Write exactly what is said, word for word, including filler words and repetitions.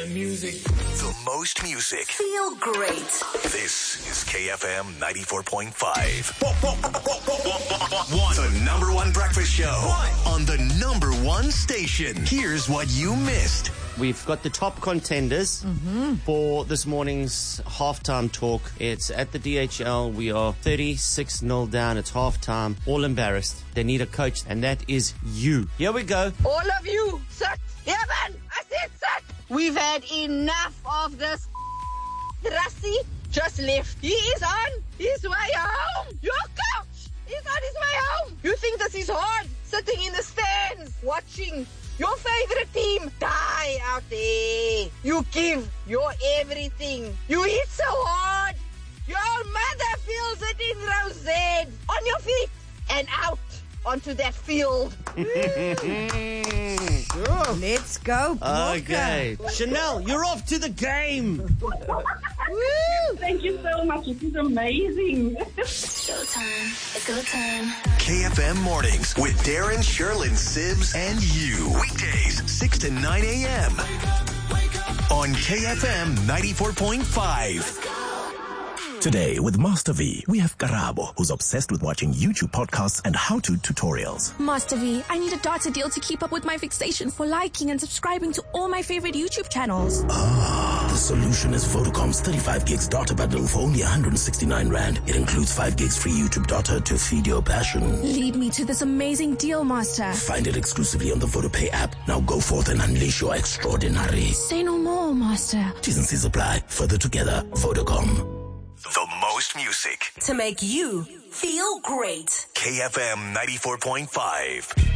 music. The most music. Feel great. This is K F M ninety-four point five. The number one breakfast show on the number one station. Here's what you missed. We've got the top contenders mm-hmm. for this morning's halftime talk. It's at the D H L. We are thirty-six nil down. It's halftime. All embarrassed. They need a coach, and that is you. Here we go. All of you, sit. Evan, I said sit. We've had enough of this. Rassie just left. He is on his way home. Your coach is on his way home. You think this is hard? Sitting in the stands, watching your favorite team die out there. You give your everything. You hit so hard. Your mother feels it in Rosette. On your feet and out onto that field. Sure. Let's go, Booker. Okay. Chanel, you're off to the game. Woo. Thank you so much. This is amazing. Showtime. It's go time. K F M Mornings with Darren, Sherlyn, Sibs, and you. Weekdays, six to nine a.m. on K F M ninety-four point five. Today with Master V, we have Karabo, who's obsessed with watching YouTube podcasts and how-to tutorials. Master V, I need a data deal to keep up with my fixation for liking and subscribing to all my favorite YouTube channels. Ah, the solution is Vodacom's thirty-five gigs data bundle for only one hundred sixty-nine rand. It includes five gigs free YouTube data to feed your passion. Lead me to this amazing deal, Master. Find it exclusively on the VodaPay app. Now go forth and unleash your extraordinary. Say no more, Master. T's and C's apply. Further together, Vodacom. The most music. To make you feel great. K F M ninety-four point five.